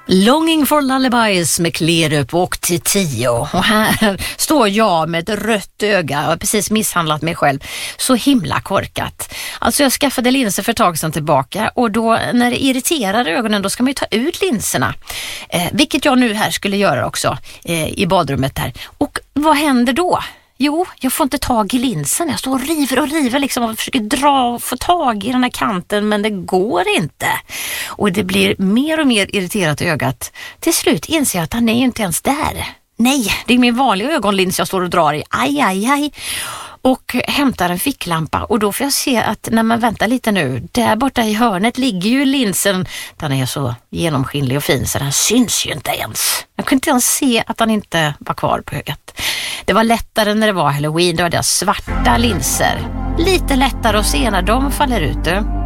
Longing for Lullabies med Klerup och Tio. Och här står jag med ett rött öga. Jag har precis misshandlat mig själv. Så himla korkat. Alltså jag skaffade linser för ett tag sedan tillbaka. Och då när det irriterar ögonen då ska man ju ta ut linserna. Vilket jag nu här skulle göra också i badrummet där. Och vad händer då? Jo, jag får inte tag i linsen. Jag står och river liksom och försöker dra och få tag i den här kanten, men det går inte. Och det blir mer och mer irriterat i ögat. Till slut inser jag att han är ju inte ens där. Nej, det är min vanliga ögonlins jag står och drar i. Aj. Och hämtar en ficklampa och då får jag se att när man väntar lite nu, där borta i hörnet ligger ju linsen. Den är så genomskinlig och fin så den syns ju inte ens. Jag kunde inte ens se att han inte var kvar på ögat. Det var lättare när det var Halloween, då hade jag svarta linser. Lite lättare att se när de faller ut.